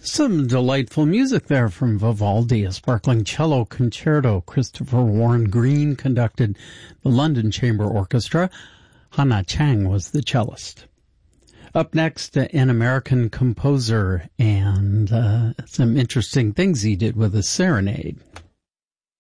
Some delightful music there from Vivaldi, a sparkling cello concerto. Christopher Warren Green conducted the London Chamber Orchestra. Hannah Chang was the cellist. Up next, an American composer and some interesting things he did with a serenade.